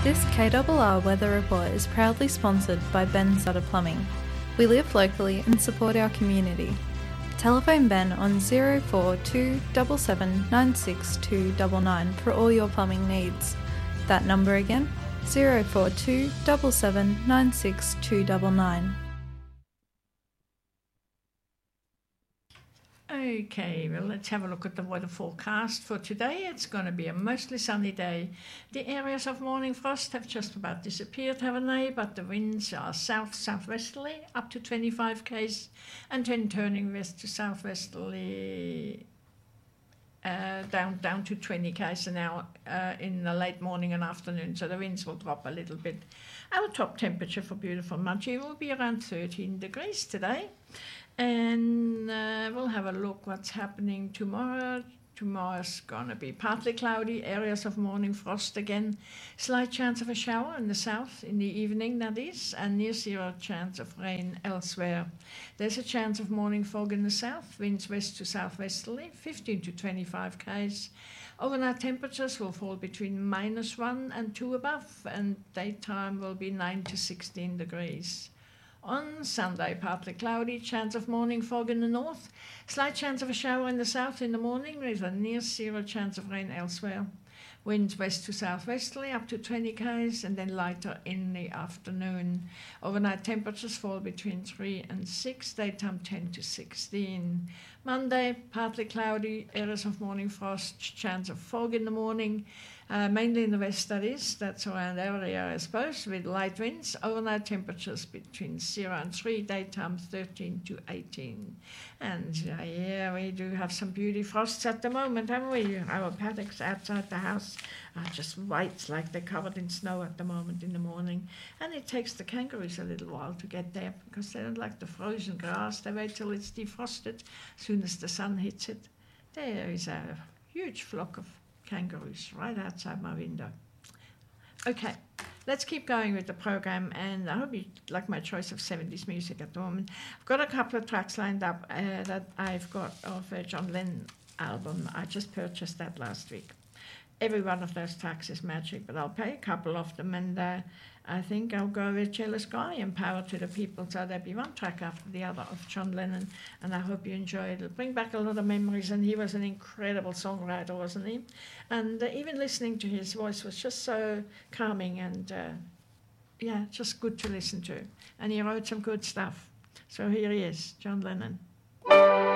This KRR weather report is proudly sponsored by Ben Sutter Plumbing. We live locally and support our community. Telephone Ben on 042 77 96299 for all your plumbing needs. That number again, 042 77 96299. Okay, well, let's have a look at the weather forecast for today. It's going to be a mostly sunny day. The areas of morning frost have just about disappeared, haven't they? But the winds are south-southwesterly, up to 25 k's, and then turning west to southwesterly, down to 20 k's an hour in the late morning and afternoon. So the winds will drop a little bit. Our top temperature for beautiful Mudgee will be around 13 degrees today. And we'll have a look what's happening tomorrow. Tomorrow's going to be partly cloudy, areas of morning frost again, slight chance of a shower in the south in the evening, that is, and near zero chance of rain elsewhere. There's a chance of morning fog in the south, winds west to southwesterly, 15 to 25 k's. Overnight temperatures will fall between -1 and 2 above, and daytime will be 9 to 16 degrees. On Sunday, partly cloudy, chance of morning fog in the north, slight chance of a shower in the south in the morning with a near zero chance of rain elsewhere. Winds west to southwesterly up to 20 k's and then lighter in the afternoon. Overnight temperatures fall between 3 and 6, daytime 10 to 16. Monday, partly cloudy, areas of morning frost, chance of fog in the morning. Mainly in the west, that is. That's around our area, I suppose, with light winds. Overnight temperatures between 0 and 3, daytime 13 to 18. And yeah, we do have some beauty frosts at the moment, haven't we? Our paddocks outside the house are just white, like they're covered in snow at the moment in the morning. And it takes the kangaroos a little while to get there because they don't like the frozen grass. They wait till it's defrosted as soon as the sun hits it. There is a huge flock of kangaroos right outside my window. Okay, let's keep going with the program, and I hope you like my choice of 70s music at the moment. I've got a couple of tracks lined up that I've got off a John Lennon album. I just purchased that last week. Every one of those tracks is magic, but I'll play a couple of them, and I think I'll go with Jealous Guy and Power to the People. So there'll be one track after the other of John Lennon, and I hope you enjoy it. It'll bring back a lot of memories, and he was an incredible songwriter, wasn't he? And even listening to his voice was just so calming and, just good to listen to. And he wrote some good stuff. So here he is, John Lennon.